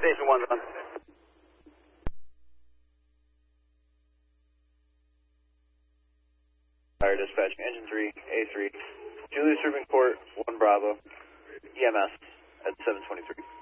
Station 1's on. Fire dispatch, engine 3, A3, Julius Irving Court, 1 Bravo, EMS at 723.